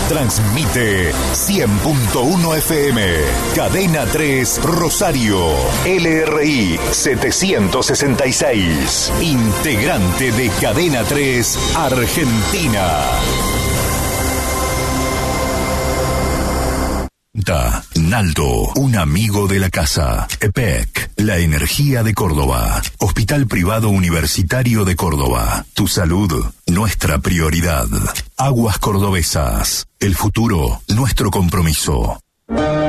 Transmite 100.1 FM. Cadena 3 Rosario. LRI 766. Integrante de Cadena 3 Argentina. Naldo, un amigo de la casa. EPEC, la energía de Córdoba. Hospital Privado Universitario de Córdoba. Tu salud, nuestra prioridad. Aguas Cordobesas, el futuro, nuestro compromiso.